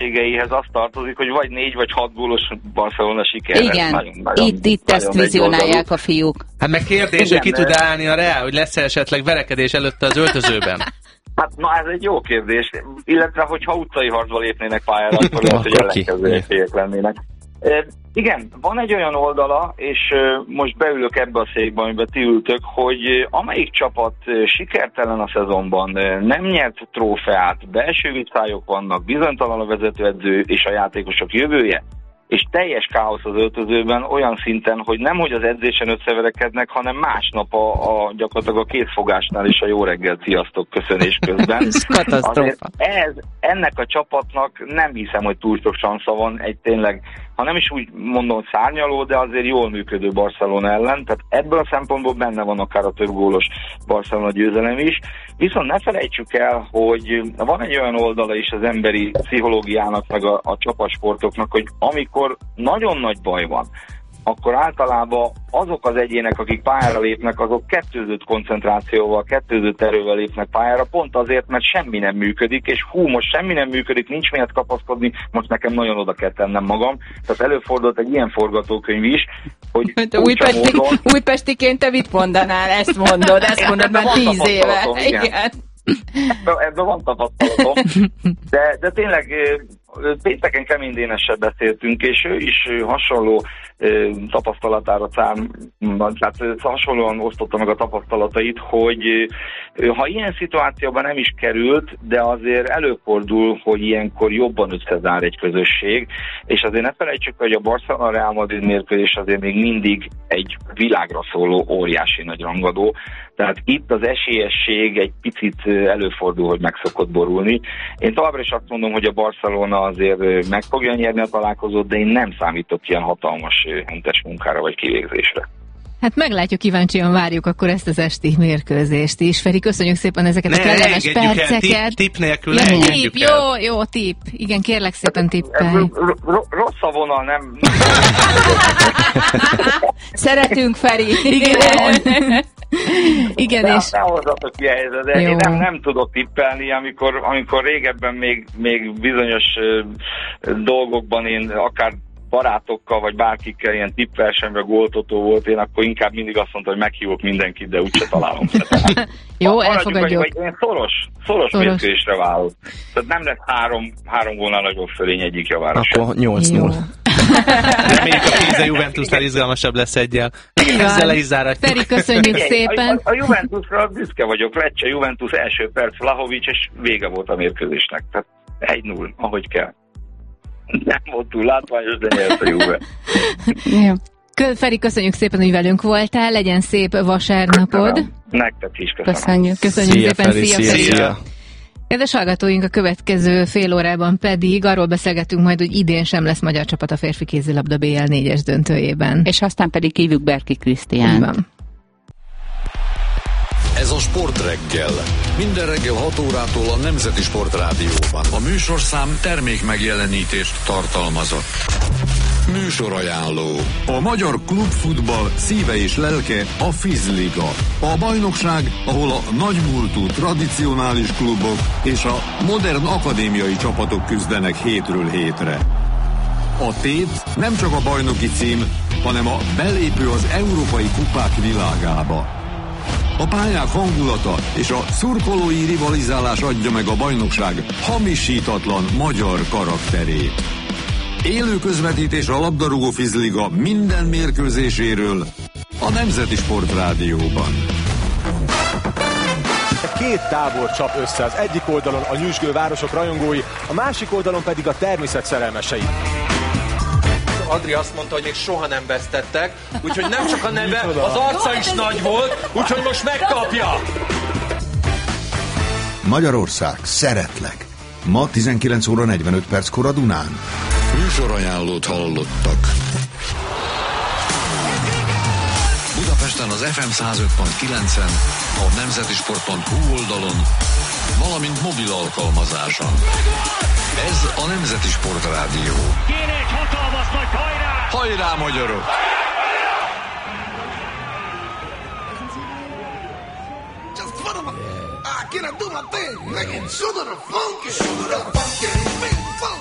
képességeihez az tartozik, hogy vagy 4 vagy 6 gólos Barcelona sikerre. Igen, nagyon, itt ezt vizionálják a fiúk. Hát meg kérdés, hogy ki tud állni a Real, hogy lesz esetleg verekedés előtte az öltözőben? Hát na, ez egy jó kérdés, illetve hogyha utcai harcba lépnének pályára, akkor lehet, hogy ellenkező esélyek lennének. Igen, van egy olyan oldala, és most beülök ebbe a székbe, amiben ti ültök, hogy amelyik csapat sikertelen a szezonban, nem nyert trófeát, belső vitályok vannak, bizonytalan a vezetőedző és a játékosok jövője, és teljes káosz az öltözőben olyan szinten, hogy nemhogy az edzésen összeverekednek, hanem másnap gyakorlatilag a kézfogásnál is a jó reggel, sziasztok köszönés közben. Ez katasztrófa. Ennek a csapatnak nem hiszem, hogy túl sok sansza van egy tényleg, ha nem is úgy mondom szárnyaló, de azért jól működő Barcelona ellen, tehát ebből a szempontból benne van akár a több gólos Barcelona győzelem is. Viszont ne felejtsük el, hogy van egy olyan oldala is az emberi pszichológiának, meg a csapatsportoknak, hogy amikor nagyon nagy baj van, akkor általában azok az egyének, akik pályára lépnek, azok kettőzött koncentrációval, kettőzött erővel lépnek pályára, pont azért, mert semmi nem működik, és most semmi nem működik, nincs miért kapaszkodni, most nekem nagyon oda kell tennem magam. Tehát előfordult egy ilyen forgatókönyv is, hogy újpestiként te mit mondanál? Ezt mondod már 10 éve. Igen. Ebben van tapasztalatom, de tényleg pénteken Kemény Dénessel beszéltünk, és ő is hasonló tapasztalatára tehát hasonlóan osztotta meg a tapasztalatait, hogy ha ilyen szituációban nem is került, de azért előfordul, hogy ilyenkor jobban összezár egy közösség, és azért ne felejtsük, hogy a Barcelona Real Madrid mérkőzés azért még mindig egy világra szóló óriási nagy rangadó, tehát itt az esélyesség egy picit előfordul, hogy meg szokott borulni. Én továbbra is azt mondom, hogy a Barcelona azért meg fogja nyerni a találkozót, de én nem számítok ilyen hatalmas hentes munkára vagy kivégzésre. Hát meglátjuk, kíváncsian várjuk akkor ezt az esti mérkőzést is. Feri, köszönjük szépen ezeket a kellemes perceket. Tipp nélkül Jó, tipp. Igen, kérlek szépen tippelj. Rossz a vonal, nem... Szeretünk, Feri. Igen, és... Ne hozzatok ki helyzet, de én nem tudok tippelni, amikor régebben még bizonyos dolgokban én akár barátokkal, vagy bárkikkel ilyen tippversenyben góltotó volt, én akkor inkább mindig azt mondtam, hogy meghívok mindenkit, de úgyse találom. Jó, elfogadjuk. Én szoros mérkőzésre válok. Tehát nem lesz három gólnál nagyobb fölény egyik javára. Akkor 8-0. Reméljük a 10 Juventusnál izgalmasabb lesz egyel. Ezzel le is záratjuk. Feri, köszönjük szépen. A Juventusra büszke vagyok. Lecce Juventus első perc, Vlahovics, és vége volt a mérkőzésnek. Tehát 1-0, ahogy kell. Nem volt túl látványos, de nyert a Juve. Feri, köszönjük szépen, hogy velünk voltál. Legyen szép vasárnapod. Nektek is köszönöm. Köszönjük szépen. Szia. Kedves hallgatóink, a következő fél órában pedig arról beszélgetünk majd, hogy idén sem lesz magyar csapat a férfi kézilabda BL 4-es döntőjében. És aztán pedig hívjuk Berki Krisztiánt. Ez a Sportreggel. Minden reggel 6 órától a Nemzeti Sportrádióban. A műsorszám termék megjelenítést tartalmazott. Műsorajánló. A magyar klubfutball szíve és lelke a Fizliga. A bajnokság, ahol a nagymúltú tradicionális klubok és a modern akadémiai csapatok küzdenek hétről hétre. A tét nem csak a bajnoki cím, hanem a belépő az európai kupák világába. A pályák hangulata és a szurkolói rivalizálás adja meg a bajnokság hamisítatlan magyar karakterét. Élő közvetítés a labdarúgó Fizliga minden mérkőzéséről a Nemzeti Sportrádióban. Két tábor csap össze, az egyik oldalon a nyüzsgő városok rajongói, a másik oldalon pedig a természet szerelmesei. Adri azt mondta, hogy még soha nem vesztettek, úgyhogy nem csak a neve, az arca is nagy volt, úgyhogy most megkapja! Magyarország, szeretlek! Ma 19 óra 45 perckor a Dunán. Műsorajánlót hallottak. Budapesten az FM 105.9-en, a nemzetisport.hu oldalon, valamint mobil alkalmazáson. Ez a Nemzeti Sportrádió. Kéne egy hatalmas nagy hajrá! Hajrá, magyarok! Just put 'em up. Can I do my thing? Make it sugar the funky, bing, funk.